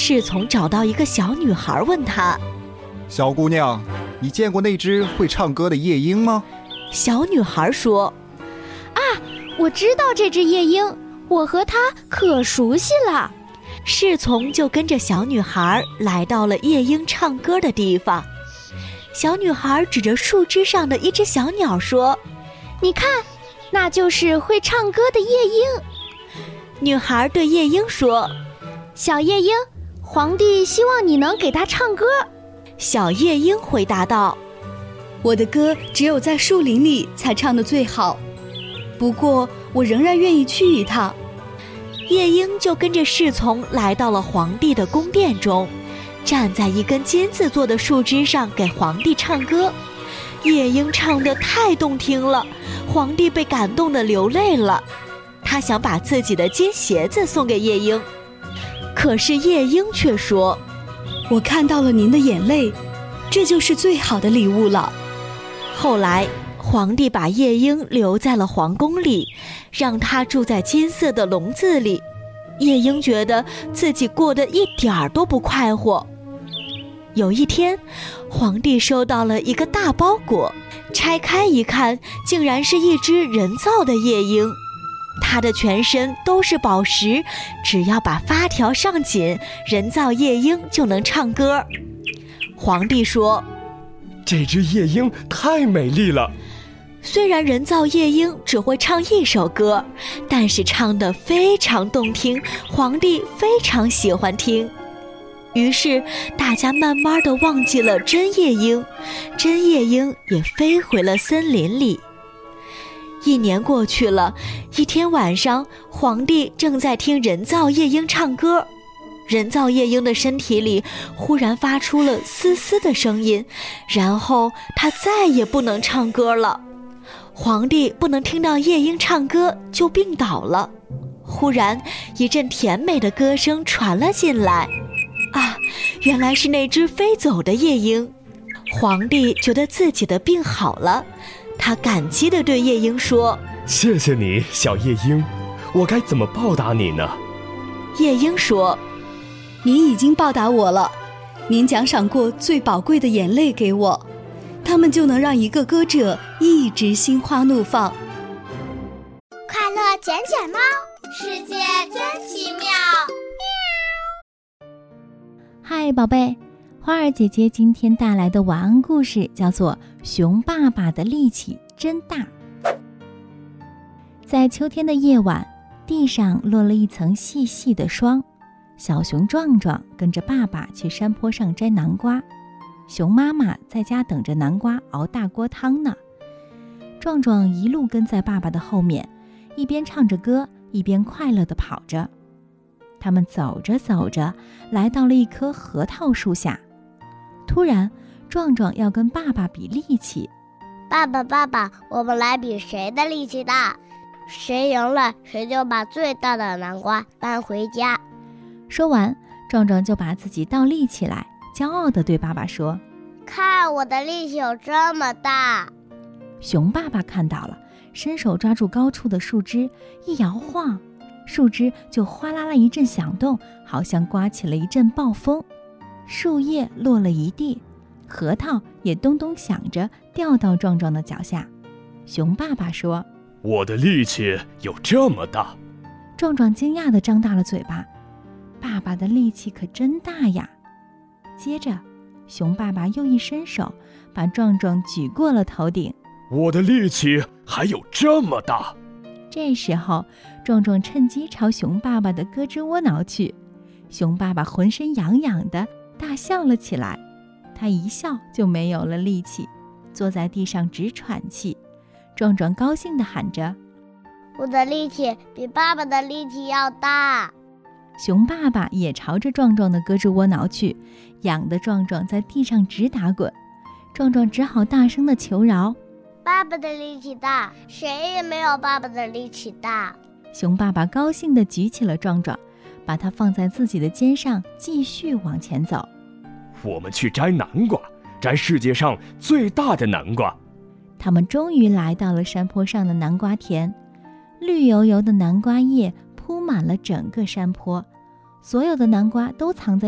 侍从找到一个小女孩，问她： 小姑娘，你见过那只会唱歌的夜莺吗？ 小女孩说： 我知道这只夜莺，我和它可熟悉了。 侍从就跟着小女孩来到了夜莺唱歌的地方。小女孩指着树枝上的一只小鸟说： 你看，那就是会唱歌的夜莺。 女孩对夜莺说： 小夜莺，皇帝希望你能给他唱歌。 小夜莺回答道： 我的歌只有在树林里才唱得最好，不过我仍然愿意去一趟。 夜莺就跟着侍从来到了皇帝的宫殿中，站在一根金子做的树枝上给皇帝唱歌。夜莺唱得太动听了，皇帝被感动得流泪了。他想把自己的金鞋子送给夜莺，可是夜莺却说： 我看到了您的眼泪，这就是最好的礼物了。 后来皇帝把夜莺留在了皇宫里，让她住在金色的笼子里。夜莺觉得自己过得一点儿都不快活。有一天，皇帝收到了一个大包裹，拆开一看，竟然是一只人造的夜莺。它的全身都是宝石，只要把发条上紧，人造夜莺就能唱歌。皇帝说： 这只夜莺太美丽了。 虽然人造夜莺只会唱一首歌，但是唱得非常动听，皇帝非常喜欢听。于是大家慢慢地忘记了真夜莺，真夜莺也飞回了森林里。1年过去了，一天晚上，皇帝正在听人造夜莺唱歌。人造夜莺的身体里忽然发出了嘶嘶的声音，然后它再也不能唱歌了。皇帝不能听到夜莺唱歌，就病倒了。忽然一阵甜美的歌声传了进来，原来是那只飞走的夜莺。皇帝觉得自己的病好了，他感激地对夜莺说： 谢谢你，小夜莺，我该怎么报答你呢？ 夜莺说： 您已经报答我了，您奖赏过最宝贵的眼泪给我，他们就能让一个歌者一直心花怒放。 快乐捡捡猫，世界真奇妙。 嗨，宝贝，花儿姐姐今天带来的晚安故事叫做《熊爸爸的力气真大》。在秋天的夜晚，地上落了一层细细的霜。小熊壮壮跟着爸爸去山坡上摘南瓜，熊妈妈在家等着南瓜熬大锅汤呢。壮壮一路跟在爸爸的后面，一边唱着歌，一边快乐地跑着。他们走着走着，来到了一棵核桃树下。突然，壮壮要跟爸爸比力气。 爸爸，我们来比谁的力气大，谁赢了，谁就把最大的南瓜搬回家。 说完，壮壮就把自己倒立起来，骄傲地对爸爸说： 看我的力气有这么大。 熊爸爸看到了，伸手抓住高处的树枝，一摇晃，树枝就哗啦啦一阵响动，好像刮起了一阵暴风，树叶落了一地，核桃也咚咚响着掉到壮壮的脚下。熊爸爸说： 我的力气有这么大。 壮壮惊讶地张大了嘴巴，爸爸的力气可真大呀。接着熊爸爸又一伸手，把壮壮举过了头顶。 我的力气还有这么大。 这时候壮壮趁机朝熊爸爸的胳肢窝挠去，熊爸爸浑身痒痒的，大笑了起来。他一笑就没有了力气，坐在地上直喘气。壮壮高兴地喊着： 我的力气比爸爸的力气要大。 熊爸爸也朝着壮壮的胳肢窝挠去，痒得壮壮在地上直打滚。壮壮只好大声地求饶： 爸爸的力气大，谁也没有爸爸的力气大。 熊爸爸高兴地举起了壮壮，把他放在自己的肩上，继续往前走。 我们去摘南瓜，摘世界上最大的南瓜。 他们终于来到了山坡上的南瓜田，绿油油的南瓜叶铺满了整个山坡，所有的南瓜都藏在